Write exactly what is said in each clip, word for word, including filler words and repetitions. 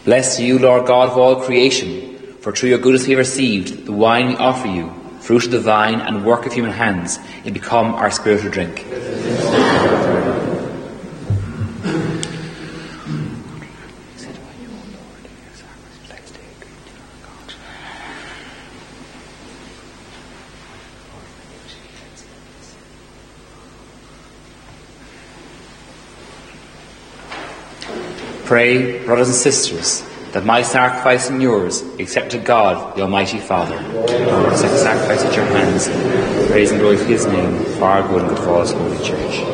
Blessed are you, Lord God of all creation, for through your goodness we have received the wine we offer you, fruit of the vine and work of human hands, it become our spiritual drink. Pray, brothers and sisters, that my sacrifice and yours be accepted to God, the Almighty Father. Lord, accept the sacrifice at your hands, praise and glory for his name, for our good and good for all his holy church.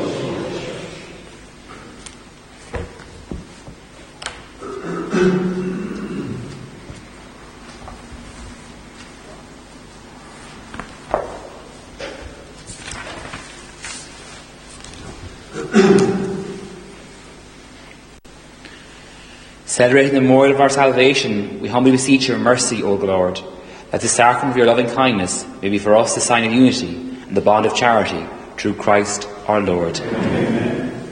Celebrating the memorial of our salvation, we humbly beseech your mercy, O Lord, that the sacrament of your loving kindness may be for us the sign of unity and the bond of charity, through Christ our Lord. Amen.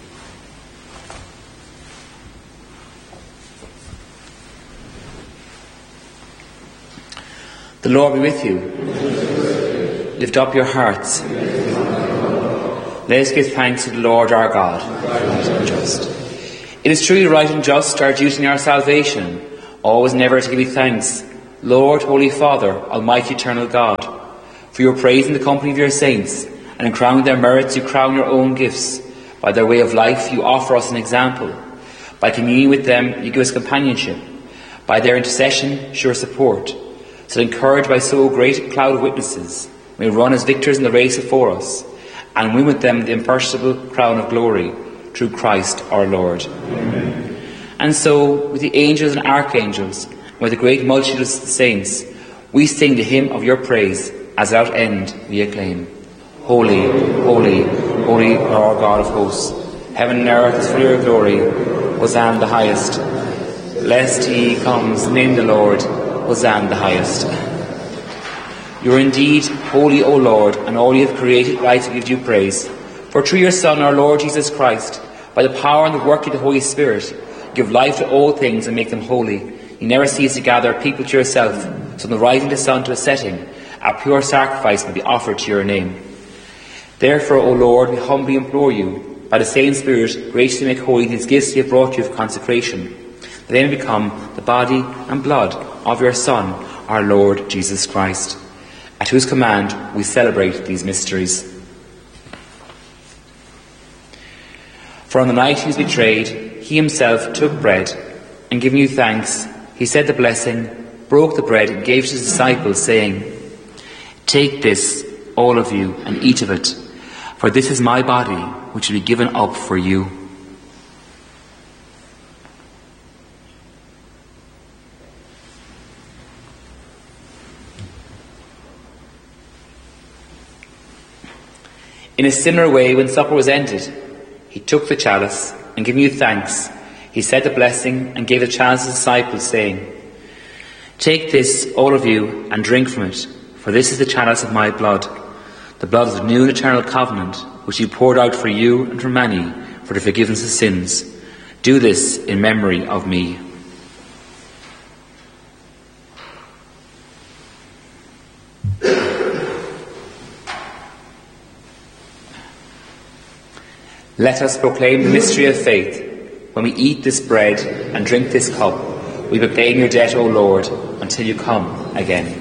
The Lord be with you. Lift up your hearts. Let us give thanks to the Lord our God. Right and just. It is truly right and just, our duty and our salvation, always and ever to give you thanks, Lord, Holy Father, Almighty Eternal God, for your praise in the company of your saints, and in crowning their merits you crown your own gifts. By their way of life you offer us an example. By communing with them you give us companionship. By their intercession sure support. So encouraged by so great a cloud of witnesses, may we run as victors in the race before us, and win with them the imperishable crown of glory, through Christ our Lord. Amen. And so, with the angels and archangels, and with the great multitude of saints, we sing the hymn of your praise, as without end we acclaim. Holy, holy, holy Lord God of hosts, heaven and earth is full of your glory. Hosanna the highest. Blessed he comes, name the Lord. Hosanna the highest. You are indeed holy, O Lord, and all you have created right to give you praise. For through your Son, our Lord Jesus Christ, by the power and the work of the Holy Spirit, give life to all things and make them holy. You never cease to gather people to yourself, so from the rising of the sun to a setting, a pure sacrifice may be offered to your name. Therefore, O Lord, we humbly implore you, by the same Spirit, graciously make holy these gifts we have brought you of consecration, that they may become the body and blood of your Son, our Lord Jesus Christ, at whose command we celebrate these mysteries. For on the night he was betrayed, he himself took bread, and giving you thanks, he said the blessing, broke the bread, and gave to his disciples, saying, Take this, all of you, and eat of it, for this is my body, which will be given up for you. In a similar way, when supper was ended, he took the chalice, and giving you thanks, he said the blessing, and gave the chalice to his disciples, saying, Take this, all of you, and drink from it, for this is the chalice of my blood, the blood of the new and eternal covenant, which he poured out for you and for many, for the forgiveness of sins. Do this in memory of me. Let us proclaim the mystery of faith. When we eat this bread and drink this cup, we proclaim your death, O Lord, until you come again.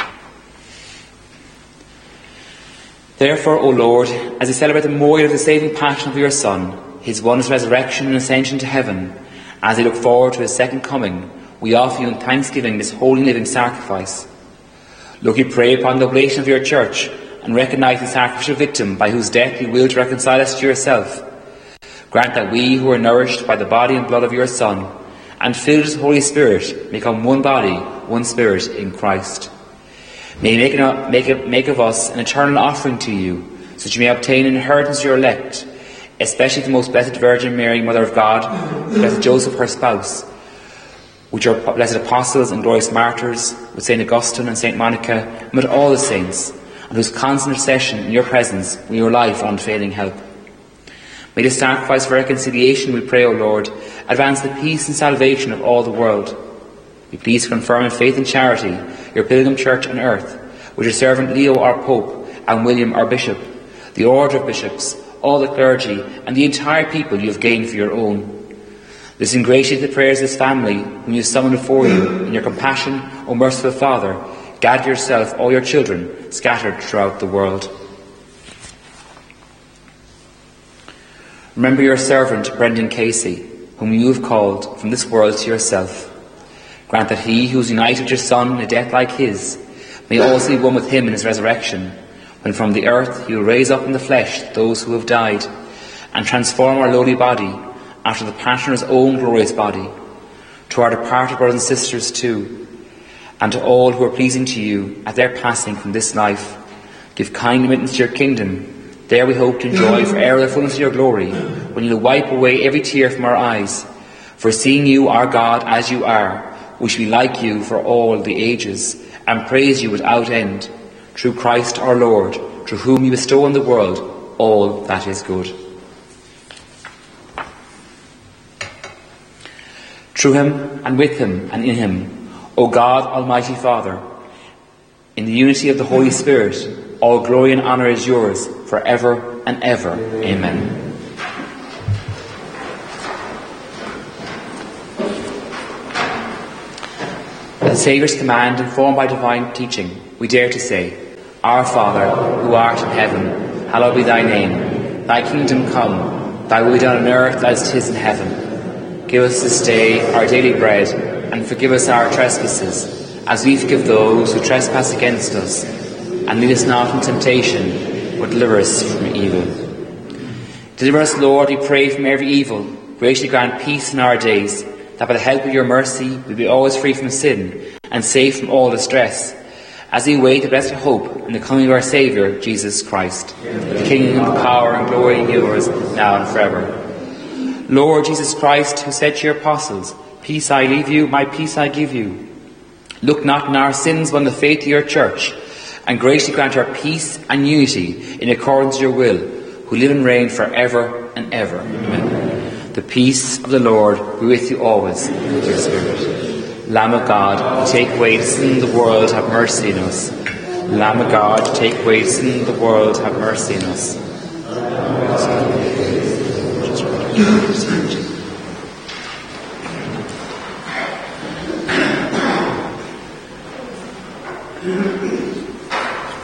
Therefore, O Lord, as we celebrate the memorial of the saving passion of your Son, his wondrous resurrection and ascension to heaven, as we look forward to his second coming, we offer you in thanksgiving this holy living sacrifice. Look, we pray upon the oblation of your church, and recognise the sacrificial victim by whose death you will to reconcile us to yourself. Grant that we, who are nourished by the body and blood of your Son, and filled with the Holy Spirit, become one body, one spirit in Christ. May you make, it, make, it, make of us an eternal offering to you, so that you may obtain an inheritance of your elect, especially the most blessed Virgin Mary, Mother of God, blessed Joseph, her spouse, with your blessed apostles and glorious martyrs, with Saint Augustine and Saint Monica, and with all the saints, and whose constant intercession in your presence we rely for unfailing help. May the sacrifice for reconciliation, we pray, O Lord, advance the peace and salvation of all the world. Be pleased to confirm in faith and charity your pilgrim church on earth, with your servant Leo our Pope and William our Bishop, the order of bishops, all the clergy, and the entire people you have gained for your own. Listen graciously to the prayers of this family, whom you summon before you. In your compassion, O merciful Father, gather yourself all your children scattered throughout the world. Remember your servant Brendan Casey, whom you have called from this world to yourself. Grant that he who is united with your Son in a death like his may also be one with him in his resurrection, when from the earth he will raise up in the flesh those who have died, and transform our lowly body after the pattern of his own glorious body. To our departed brothers and sisters too, and to all who are pleasing to you at their passing from this life, give kind admittance to your kingdom. There we hope to enjoy forever the fullness of your glory, when you will wipe away every tear from our eyes. For seeing you, our God, as you are, we shall be like you for all the ages, and praise you without end, through Christ our Lord, through whom you bestow on the world all that is good. Through him, and with him, and in him, O God, Almighty Father, in the unity of the Holy Spirit, all glory and honour is yours, for ever and ever. Amen. At the Saviour's command, informed by divine teaching, we dare to say, Our Father, who art in heaven, hallowed be thy name. Thy kingdom come, thy will be done on earth as it is in heaven. Give us this day our daily bread, and forgive us our trespasses, as we forgive those who trespass against us. And lead us not into temptation, but deliver us from evil. Deliver us, Lord, we pray, from every evil. Graciously grant peace in our days, that by the help of your mercy we be always free from sin, and safe from all distress, as we wait the blessed hope in the coming of our Saviour, Jesus Christ. The kingdom, the power, and glory are yours, now and forever. Lord Jesus Christ, who said to your apostles, Peace I leave you, my peace I give you. Look not on our sins, but on the faith of your church, and graciously grant our peace and unity in accordance with your will, who live and reign for ever and ever. Amen. The peace of the Lord be with you always, and with your spirit. Lamb of God, who take away the sin of the world, have mercy on us. Lamb of God, who take away the sin of the world, have mercy on us. Amen.